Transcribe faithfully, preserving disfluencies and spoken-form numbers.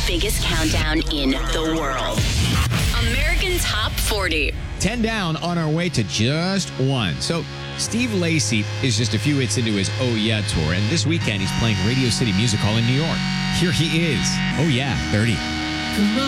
biggest countdown in the world. American Top forty. ten down on our way to just one. So Steve Lacy is just a few hits into his Oh Yeah tour, and this weekend he's playing Radio City Music Hall in New York. Here he is. Oh Yeah, thirty.